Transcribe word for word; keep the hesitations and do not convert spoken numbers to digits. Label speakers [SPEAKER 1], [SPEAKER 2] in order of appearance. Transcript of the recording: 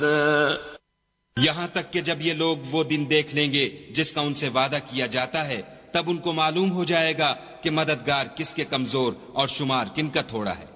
[SPEAKER 1] यहाँ तक कि जब ये लोग वो दिन देख लेंगे जिसका उनसे वादा किया जाता है, तब उनको मालूम हो जाएगा कि मददगार किसके कमजोर और शुमार किनका थोड़ा है।